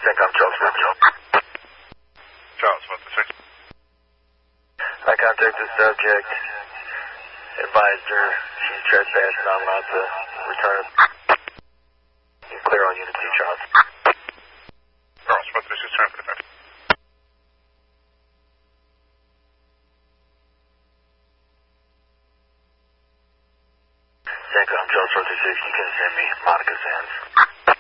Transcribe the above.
CENTCOM Charles Smith. Charles, what's the six? I contacted the subject, advised her she's trespassed, not allowed to return. You're clear on Unit 2, Charles. Charles, what's this is time for the CENTCOM Charles 46, you can send me Monica Sands.